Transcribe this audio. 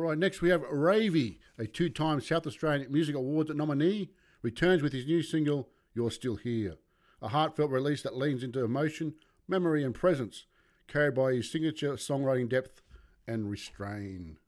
right, next we have Ravey, a two-time South Australian Music Awards nominee, returns with his new single, You're Still Here. A heartfelt release that leans into emotion, memory and presence, carried by his signature songwriting depth and restrain.